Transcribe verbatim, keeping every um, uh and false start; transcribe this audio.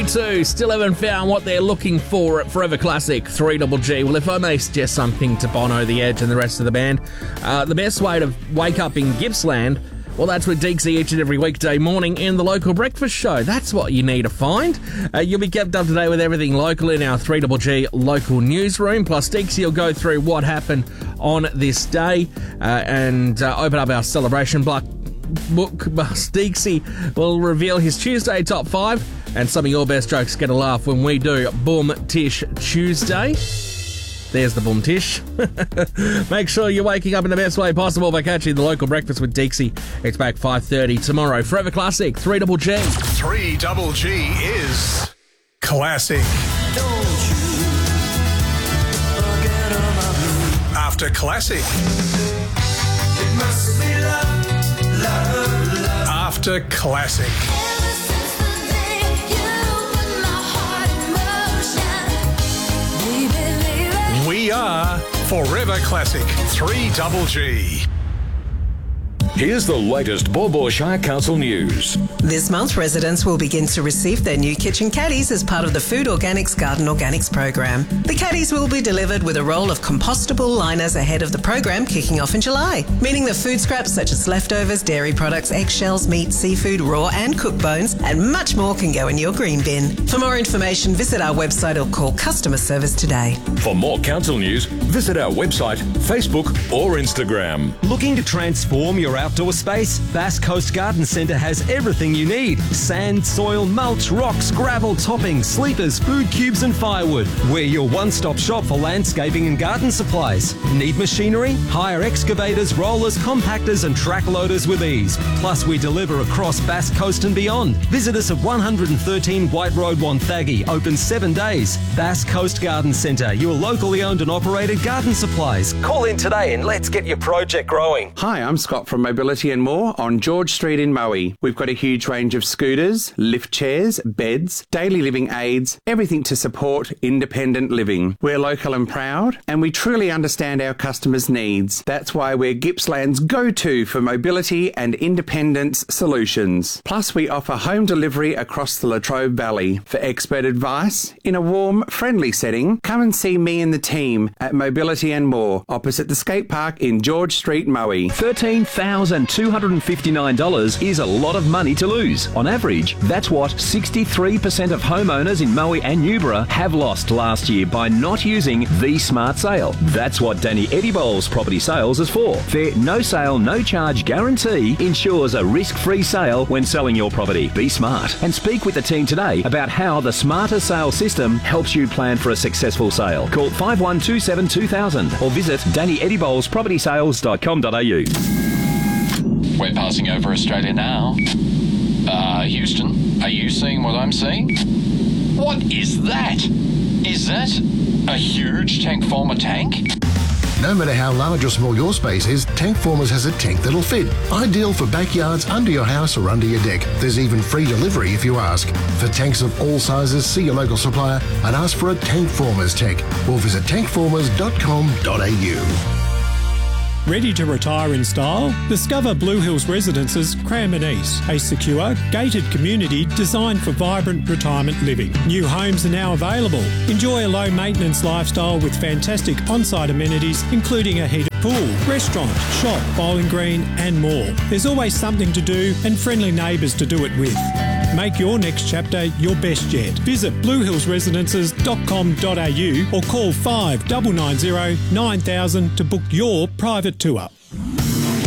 two still haven't found what they're looking for at Forever Classic three G G. Well, if I may suggest something to Bono, The Edge and the rest of the band, uh, the best way to wake up in Gippsland, well, that's with Deeksy each and every weekday morning in the local breakfast show. That's what you need to find. Uh, you'll be kept up to date with everything local in our three G G local newsroom. Plus, Deeksy will go through what happened on this day uh, and uh, open up our celebration block. Book Deeksy will reveal his Tuesday top five, and some of your best jokes get a laugh when we do Boom Tish Tuesday. There's the boom tish. Make sure you're waking up in the best way possible by catching the local breakfast with Deeksy. It's back five thirty tomorrow. Forever Classic three G G. three G G is classic. Don't you forget about me. After classic. It must be love, love, love. After classic. Ever since the day you put my heart in motion, baby, baby. We are Forever Classic three G G. Here's the latest Baw Baw Shire Council news. This month, residents will begin to receive their new kitchen caddies as part of the Food Organics Garden Organics program. The caddies will be delivered with a roll of compostable liners ahead of the program kicking off in July, meaning that food scraps such as leftovers, dairy products, eggshells, meat, seafood, raw and cooked bones, and much more can go in your green bin. For more information, visit our website or call customer service today. For more council news, visit our website, Facebook or Instagram. Looking to transform your outdoor space? Bass Coast Garden Centre has everything you need. Sand, soil, mulch, rocks, gravel, toppings, sleepers, food cubes and firewood. We're your one-stop shop for landscaping and garden supplies. Need machinery? Hire excavators, rollers, compactors and track loaders with ease. Plus we deliver across Bass Coast and beyond. Visit us at one thirteen White Road, Wonthaggi, open seven days. Bass Coast Garden Centre, your locally owned and operated garden supplies. Call in today and let's get your project growing. Hi, I'm Scott from Mobility and More on George Street in Moe. We've got a huge range of scooters, lift chairs, beds, daily living aids, everything to support independent living. We're local and proud, and we truly understand our customers' needs. That's why we're Gippsland's go-to for mobility and independence solutions. Plus, we offer home delivery across the Latrobe Valley. For expert advice, in a warm, friendly setting, come and see me and the team at Mobility and More, opposite the skate park in George Street, Moe. thirteen thousand two hundred fifty-nine dollars is a lot of money to lose. On average, that's what sixty-three percent of homeowners in Moe and Newborough have lost last year by not using the Smart Sale. That's what Danny Eddybowles Property Sales is for. Their no sale, no charge guarantee ensures a risk-free sale when selling your property. Be smart and speak with the team today about how the Smarter Sale system helps you plan for a successful sale. Call five one two seven two thousand or visit danny eddybowles property sales dot com dot a u. We're passing over Australia now. Uh, Houston, are you seeing what I'm seeing? What is that? Is that a huge tank former tank? No matter how large or small your space is, Tank Formers has a tank that'll fit. Ideal for backyards, under your house or under your deck. There's even free delivery if you ask. For tanks of all sizes, see your local supplier and ask for a Tank Formers tank or visit tank formers dot com dot a u. Ready to retire in style? Discover Blue Hills Residences Cranbourne East, a secure, gated community designed for vibrant retirement living. New homes are now available. Enjoy a low-maintenance lifestyle with fantastic on-site amenities, including a heated pool, restaurant, shop, bowling green and more. There's always something to do and friendly neighbours to do it with. Make your next chapter your best yet. Visit blue hills residences dot com dot a u or call five nine nine zero nine thousand to book your private tour.